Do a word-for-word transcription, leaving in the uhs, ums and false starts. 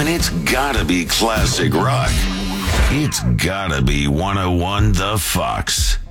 When it's gotta be classic rock, it's gotta be one oh one The Fox.